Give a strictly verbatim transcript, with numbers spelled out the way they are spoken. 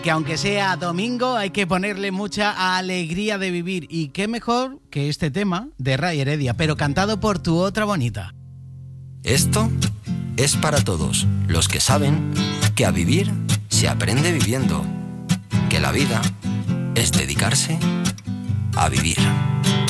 Que aunque sea domingo hay que ponerle mucha alegría de vivir. Y qué mejor que este tema de Ray Heredia, pero cantado por Tu Otra Bonita. Esto es para todos los que saben que a vivir se aprende viviendo, que la vida es dedicarse a vivir.